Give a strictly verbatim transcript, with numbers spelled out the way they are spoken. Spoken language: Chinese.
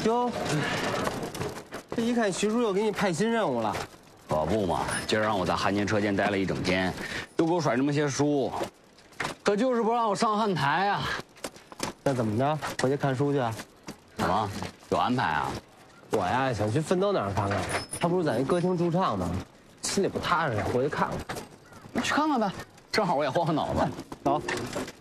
哟，这一看徐叔又给你派新任务了。 可不嘛，今儿让我在汉奸车间待了一整天，又给我甩这么些书，可就是不让我上汉台啊。 那怎么着？回去看书去啊？ 怎么？有安排啊？ 我呀，想去奋斗那儿看看，他不是在那歌厅驻唱吗？心里不踏实，回去看看。 那去看看呗，正好我也换换脑子。 走。